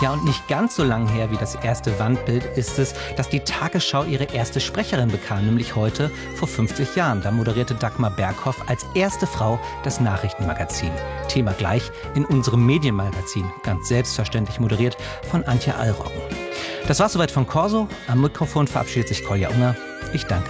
Ja, und nicht ganz so lang her wie das erste Wandbild ist es, dass die Tagesschau ihre erste Sprecherin bekam, nämlich heute vor 50 Jahren. Da moderierte Dagmar Berghoff als erste Frau das Nachrichtenmagazin. Thema gleich in unserem Medienmagazin, ganz selbstverständlich moderiert von Antje Allroggen. Das war's soweit von Corso. Am Mikrofon verabschiedet sich Kolja Unger. Ich danke